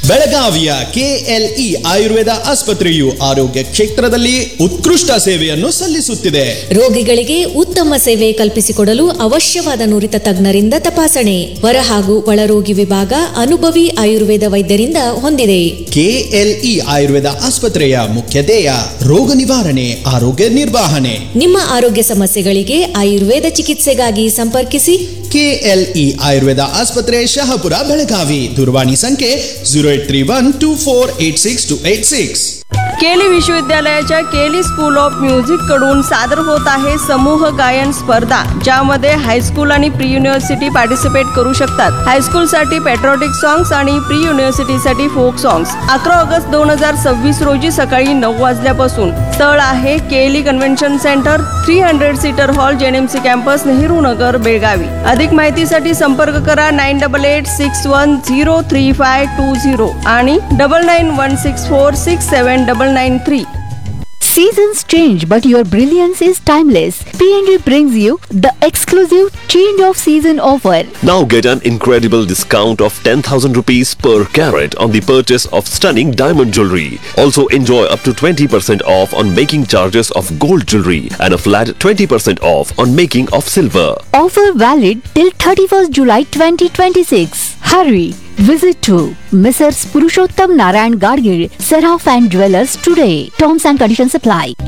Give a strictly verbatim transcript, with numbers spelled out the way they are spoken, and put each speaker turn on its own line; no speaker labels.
ಬೆಳಗಾವಿಯ ಕೆಎಲ್ಇ ಆಯುರ್ವೇದ ಆಸ್ಪತ್ರೆಯು ಆರೋಗ್ಯ ಕ್ಷೇತ್ರದಲ್ಲಿ ಉತ್ಕೃಷ್ಟ ಸೇವೆಯನ್ನು ಸಲ್ಲಿಸುತ್ತಿದೆ.
ರೋಗಿಗಳಿಗೆ ಉತ್ತಮ ಸೇವೆ ಕಲ್ಪಿಸಿಕೊಡಲು ಅವಶ್ಯವಾದ ನುರಿತ ತಜ್ಞರಿಂದ ತಪಾಸಣೆ, ಹೊರ ಹಾಗೂ ಒಳರೋಗಿ ವಿಭಾಗ ಅನುಭವಿ ಆಯುರ್ವೇದ ವೈದ್ಯರಿಂದ ಹೊಂದಿದೆ.
ಕೆಎಲ್ಇ ಆಯುರ್ವೇದ ಆಸ್ಪತ್ರೆಯ ಮುಖ್ಯ ಧ್ಯೇಯ ರೋಗ ನಿವಾರಣೆ, ಆರೋಗ್ಯ ನಿರ್ವಹಣೆ.
ನಿಮ್ಮ ಆರೋಗ್ಯ ಸಮಸ್ಯೆಗಳಿಗೆ ಆಯುರ್ವೇದ ಚಿಕಿತ್ಸೆಗಾಗಿ ಸಂಪರ್ಕಿಸಿ.
ಕೆಎಲ್ಇ ಆಯುರ್ವೇದ आस्पत्रे शहापुरा बेळगावी. दूरवाणी संख्ये zero eight three one two four eight six to eight six.
केली विश्वविद्यालयाच्या केली स्कूल ऑफ म्युझिक कडून सादर होत आहे समूह गायन स्पर्धा, ज्यामध्ये हायस्कूल आणि प्री युनिव्हर्सिटी पार्टिसिपेट करू शकतात. हायस्कूल साठी पॅट्रियोटिक सॉंग्स आणि प्री युनिव्हर्सिटी साठी फोक सॉंग्स. अकरा ऑगस्ट दोन हजार सव्वीस रोजी सकाळी नऊ वाजल्यापासून. स्थळ आहे केली convention centre, three hundred seater hall, JNMC campus, Nehru Nagar, Belagavi. अधिक माहितीसाठी संपर्क करा nine double eight six one zero three five to zero आणि double nine one six four six seven double nine three.
Seasons change, but your brilliance is timeless. P and G brings you the exclusive change of season offer.
Now get an incredible discount of ten thousand rupees per carat on the purchase of stunning diamond jewelry. Also enjoy up to twenty percent off on making charges of gold jewelry and a flat twenty percent off on making of silver.
Offer valid till thirty-first July twenty twenty-six. Hurry! Visit to Missus Purushottam Narayan Gadgil, Seraph and Jewelers today. Terms and conditions apply.